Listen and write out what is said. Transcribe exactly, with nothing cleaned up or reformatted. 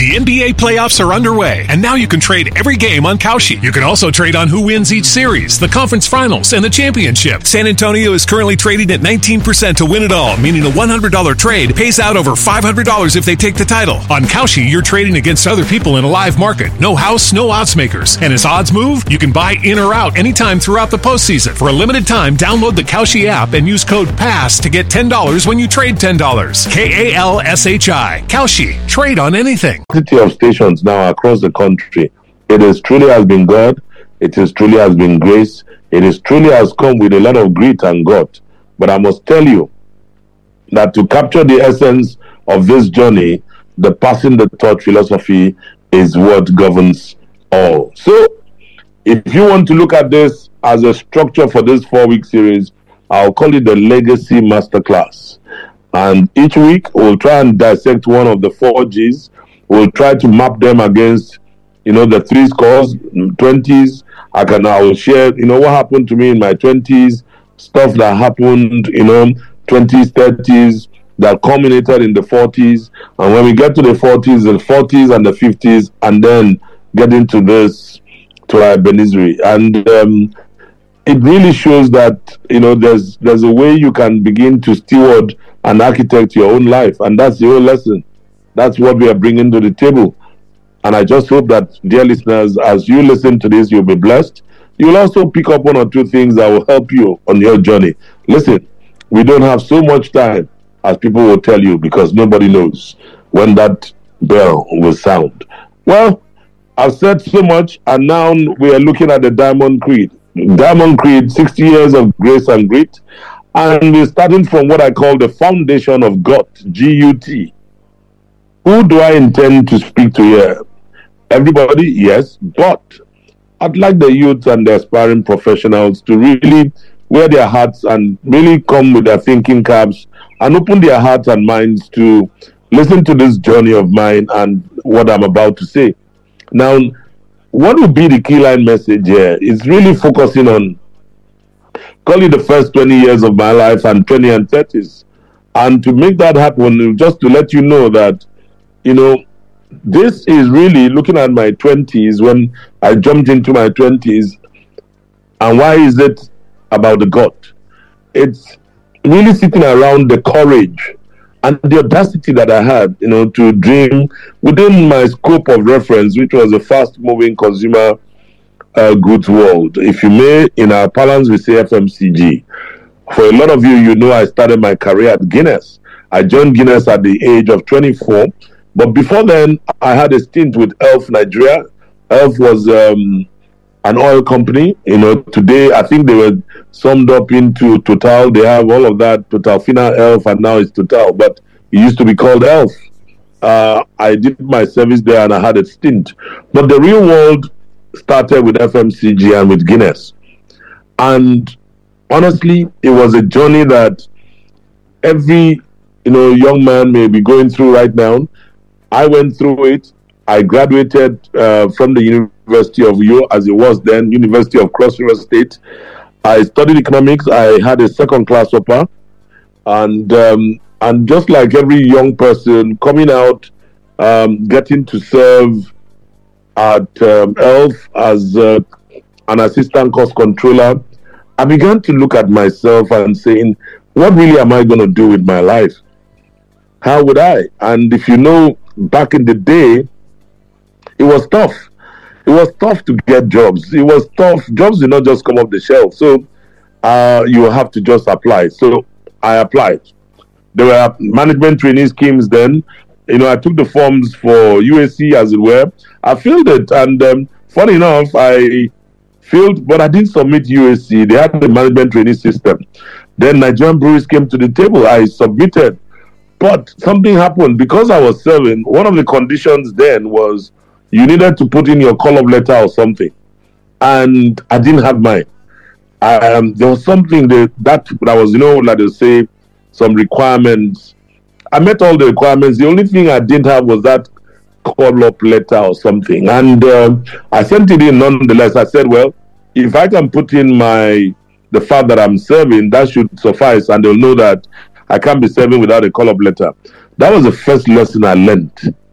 The N B A playoffs are underway, and now you can trade every game on Kalshi. You can also trade on who wins each series, the conference finals, and the championship. San Antonio is currently trading at nineteen percent to win it all, meaning a one hundred dollars trade pays out over five hundred dollars if they take the title. On Kalshi, you're trading against other people in a live market. No house, no odds makers. And as odds move, you can buy in or out anytime throughout the postseason. For a limited time, download the Kalshi app and use code PASS to get ten dollars when you trade ten dollars. K A L S H I. Kalshi. Trade on anything. City of stations now across the country. It is truly has been God. It is truly has been grace. It is truly has come with a lot of grit and gut. But I must tell you that to capture the essence of this journey, the passing the torch philosophy is what governs all. So, if you want to look at this as a structure for this four-week series, I'll call it the Legacy Masterclass. And each week, we'll try and dissect one of the four G's. We'll try to map them against, you know, the three scores, twenties. I can, I will share, you know, what happened to me in my twenties, stuff that happened, you know, twenties, thirties, that culminated in the forties. And when we get to the forties, the forties and the fifties, and then get into this to our Benizri. And um, it really shows that, you know, there's there's a way you can begin to steward and architect your own life. And that's the whole lesson. That's what we are bringing to the table. And I just hope that, dear listeners, as you listen to this, you'll be blessed. You'll also pick up one or two things that will help you on your journey. Listen, we don't have so much time, as people will tell you, because nobody knows when that bell will sound. Well, I've said so much, and now we are looking at the Diamond Creed. Diamond Creed, sixty years of grace and grit. And we're starting from what I call the foundation of G U T, G U T. Who do I intend to speak to here? Everybody, yes, but I'd like the youth and the aspiring professionals to really wear their hearts and really come with their thinking caps and open their hearts and minds to listen to this journey of mine and what I'm about to say. Now, what would be the key line message here? It's really focusing on, call it the first twenty years of my life and twenty and thirties. And to make that happen, just to let you know that, you know, this is really looking at my twenties when I jumped into my twenties. And why is it about the God? It's really sitting around the courage and the audacity that I had, you know, to dream within my scope of reference, which was a fast-moving consumer uh, goods world. If you may, in our parlance, we say F M C G. For a lot of you, you know I started my career at Guinness. I joined Guinness at the age of twenty-four. But before then, I had a stint with Elf Nigeria. Elf was um, an oil company. You know, today I think they were summed up into Total. They have all of that, Total Fina, Elf, and now it's Total. But it used to be called Elf. Uh, I did my service there and I had a stint. But the real world started with F M C G and with Guinness. And honestly, it was a journey that every, you know, young man may be going through right now. I went through it. I graduated uh, from the University of U, as it was then, University of Cross River State. I studied economics. I had a second class upper. And um, and just like every young person coming out, um, getting to serve at um, Elf as uh, an assistant cost controller, I began to look at myself and saying, what really am I going to do with my life? How would I? And if you know, back in the day, it was tough. It was tough to get jobs. It was tough. Jobs did not just come off the shelf. So uh, you have to just apply. So I applied. There were management training schemes then. You know, I took the forms for U A C, as it were. I filled it. And um, funny enough, I filled, but I didn't submit U A C. They had the management training system. Then Nigerian Breweries came to the table. I submitted. But something happened because I was serving. One of the conditions then was you needed to put in your call-up letter or something, and I didn't have mine. Um, there was something that, that that was, you know, like they say, some requirements. I met all the requirements. The only thing I didn't have was that call-up letter or something, and uh, I sent it in nonetheless. I said, well, if I can put in my the fact that I'm serving, that should suffice, and they'll know that I can't be serving without a call-up letter. That was the first lesson I learned.